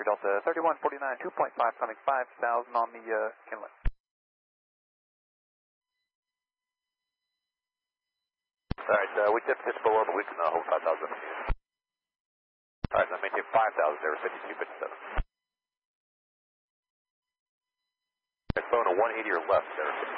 Delta 3149, 2.5 coming 5,000 on the inlet. Alright, we dipped just below, but we can hold 5,000. Alright, now maintain 5,000 there, 5257. Phone a 180 or less there,